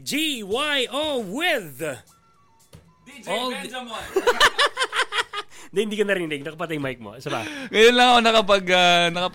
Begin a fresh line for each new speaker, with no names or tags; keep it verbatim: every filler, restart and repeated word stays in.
G Y O with
D J
All
Benjamin.
Hindi, hindi ka narinig. Nakapatay mic mo. Isa ba?
Ngayon lang ako nakapag, uh, nakapag